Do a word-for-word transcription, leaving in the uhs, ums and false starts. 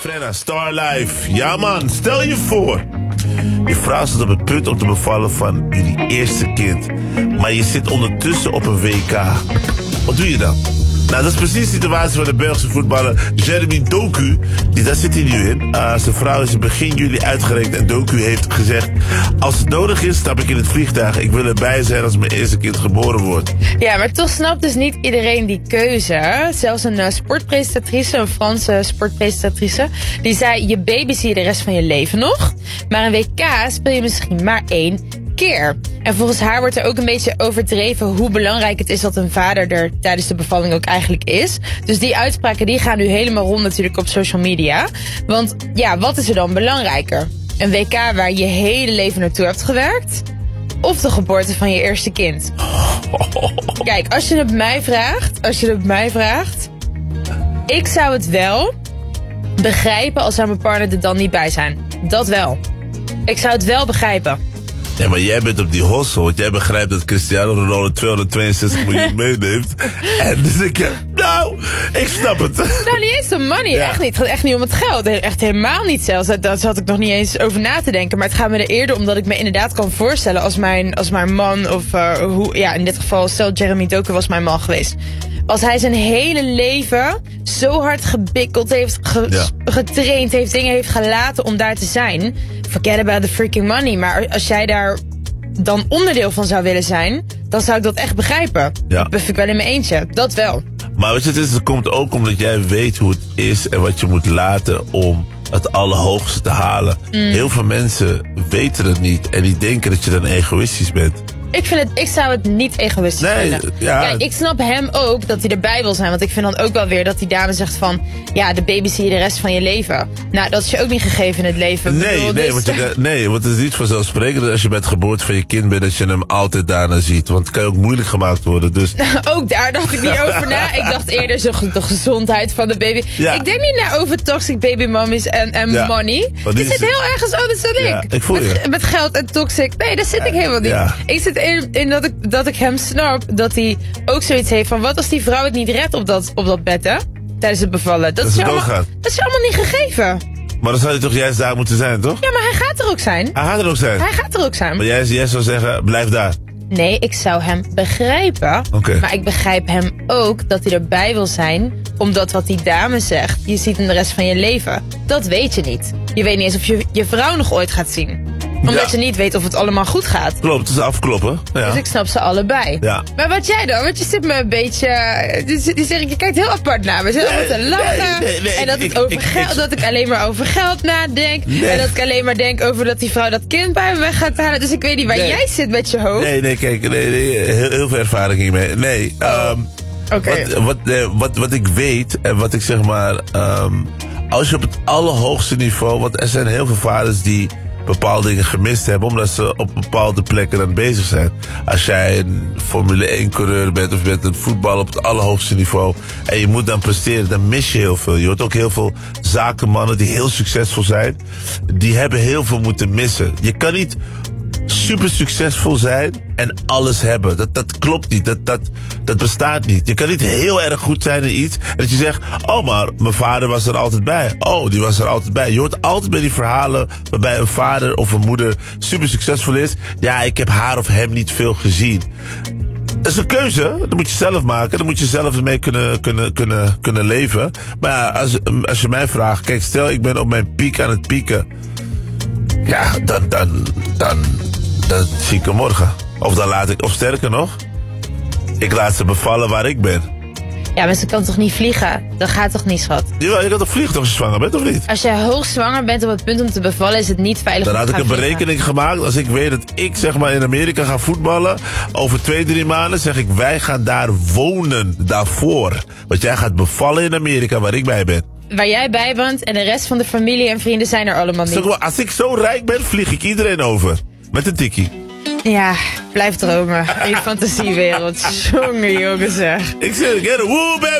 Frenna, Star Life. Ja man, stel je voor. Je vrouw staat op het punt om te bevallen van jullie eerste kind. Maar je zit ondertussen op een W K. Wat doe je dan? Nou, dat is precies de situatie van de Belgische voetballer Jeremy Doku. Die, daar zit hij nu in. Uh, zijn vrouw is in begin juli uitgerekend en Doku heeft gezegd: als het nodig is, stap ik in het vliegtuig. Ik wil erbij zijn als mijn eerste kind geboren wordt. Ja, maar toch snapt dus niet iedereen die keuze. Zelfs een uh, sportpresentatrice, een Franse sportpresentatrice, die zei: je baby zie je de rest van je leven nog. Maar een W K speel je misschien maar één keer. En volgens haar wordt er ook een beetje overdreven hoe belangrijk het is dat een vader er tijdens de bevalling ook eigenlijk is. Dus die uitspraken die gaan nu helemaal rond natuurlijk op social media. Want ja, wat is er dan belangrijker? Een W K waar je hele leven naartoe hebt gewerkt? Of de geboorte van je eerste kind? Kijk, als je het mij vraagt, als je het mij vraagt, ik zou het wel begrijpen als zou mijn partner er dan niet bij zijn. Dat wel. Ik zou het wel begrijpen. Ja, maar jij bent op die hossel, want jij begrijpt dat Cristiano Ronaldo tweehonderdtweeënzestig miljoen meeneemt. En dus ik, nou, ik snap het. Nou, niet eens om money, ja. Echt niet. Het gaat echt niet om het geld. Echt helemaal niet zelfs. Daar zat ik nog niet eens over na te denken. Maar het gaat me er eerder om dat ik me inderdaad kan voorstellen als mijn, als mijn man, of uh, hoe, ja, in dit geval, stel Jeremy Doku was mijn man geweest. Als hij zijn hele leven zo hard gebikkeld heeft, ge- ja. getraind heeft, dingen heeft gelaten om daar te zijn. Forget about the freaking money. Maar als jij daar dan onderdeel van zou willen zijn, dan zou ik dat echt begrijpen. Ja. Dat vind ik wel in mijn eentje. Dat wel. Maar weet je, het, is, het komt ook omdat jij weet hoe het is en wat je moet laten om het allerhoogste te halen. Mm. Heel veel mensen weten het niet en die denken dat je dan egoïstisch bent. Ik vind het, ik zou het niet egoïstisch nee, vinden. Ja. Kijk, ik snap hem ook dat hij erbij wil zijn. Want ik vind dan ook wel weer dat die dame zegt van, ja, de baby zie je de rest van je leven. Nou, dat is je ook niet gegeven in het leven. Nee, bedoel, nee, dus... want je, nee, want het is niet vanzelfsprekend als je bij het geboorte van je kind bent, dat je hem altijd daarna ziet. Want het kan ook moeilijk gemaakt worden. Dus... ook daar dacht ik niet over na. Ik dacht eerder zo de gezondheid van de baby. Ja. Ik denk niet na over toxic baby mommies en, en ja. money. Die zit heel ergens anders dan ja, ik. ik voel met, je. met geld en toxic. Nee, daar zit ja, ik helemaal niet. Ja. Ik zit in, in dat, ik, dat ik hem snap dat hij ook zoiets heeft van, wat als die vrouw het niet redt op dat, op dat bed, hè? Tijdens het bevallen. Dat, dat is, is allemaal, dat is allemaal niet gegeven. Maar dan zou hij toch juist daar moeten zijn, toch? Ja, maar hij gaat er ook zijn. Hij gaat er ook zijn? Hij gaat er ook zijn. Maar jij, jij zou zeggen, blijf daar. Nee, ik zou hem begrijpen. Okay. Maar ik begrijp hem ook dat hij erbij wil zijn, omdat wat die dame zegt, je ziet hem de rest van je leven. Dat weet je niet. Je weet niet eens of je je vrouw nog ooit gaat zien. Omdat ja. je niet weet of het allemaal goed gaat. Klopt, het is afkloppen. Ja. Dus ik snap ze allebei. Ja. Maar wat jij dan? Want je zit me een beetje... Die, die zeg ik, je kijkt heel apart naar me. Ze zitten allemaal te lachen. Nee, nee, nee, en dat ik, ik, over ik, geld, ik, dat ik alleen maar over geld nadenk. Nee. En dat ik alleen maar denk over dat die vrouw dat kind bij me weg gaat halen. Dus ik weet niet waar nee. jij zit met je hoofd. Nee, nee, kijk. Nee, nee, heel, heel veel ervaring hiermee. Nee, oh. um, okay. wat, wat, wat, wat ik weet en wat ik zeg maar... Um, als je op het allerhoogste niveau... Want er zijn heel veel vaders die bepaalde dingen gemist hebben, omdat ze op bepaalde plekken dan bezig zijn. Als jij een Formule één coureur bent of je bent een voetballer op het allerhoogste niveau en je moet dan presteren, dan mis je heel veel. Je hoort ook heel veel zakenmannen die heel succesvol zijn, die hebben heel veel moeten missen. Je kan niet super succesvol zijn en alles hebben. Dat, dat klopt niet. Dat, dat, dat bestaat niet. Je kan niet heel erg goed zijn in iets en dat je zegt, oh, maar mijn vader was er altijd bij. Oh, die was er altijd bij. Je hoort altijd bij die verhalen waarbij een vader of een moeder super succesvol is. Ja, ik heb haar of hem niet veel gezien. Dat is een keuze. Dat moet je zelf maken. Dan moet je zelf ermee kunnen, kunnen, kunnen, kunnen leven. Maar ja, als, als je mij vraagt, kijk, stel ik ben op mijn piek aan het pieken. Ja, dan, dan, dan, dan zie ik hem morgen. Of dan laat ik, of sterker nog, ik laat ze bevallen waar ik ben. Ja, maar ze kan toch niet vliegen? Dat gaat toch niet, schat? Jawel, je kan toch vliegen als je zwanger bent, of niet? Als je hoogzwanger bent op het punt om te bevallen, is het niet veilig om te gaan Dan had ik een vliegen. berekening gemaakt. Als ik weet dat ik zeg maar in Amerika ga voetballen, over twee, drie maanden zeg ik, wij gaan daar wonen daarvoor. Want jij gaat bevallen in Amerika, waar ik bij ben. Waar jij bij bent en de rest van de familie en vrienden zijn er allemaal niet. Zeg, als ik zo rijk ben, vlieg ik iedereen over. Met een tikkie. Ja, blijf dromen. In je fantasiewereld. Jongen, jongen zeg. Ik zeg, get a woo, baby.